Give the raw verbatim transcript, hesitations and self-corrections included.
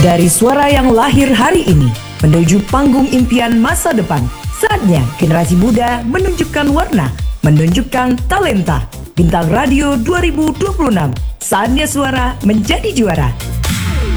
Dari suara yang lahir hari ini menuju panggung impian masa depan, saatnya generasi muda menunjukkan warna, menunjukkan talenta. Bintang Radio dua ribu dua puluh enam, saatnya suara menjadi juara.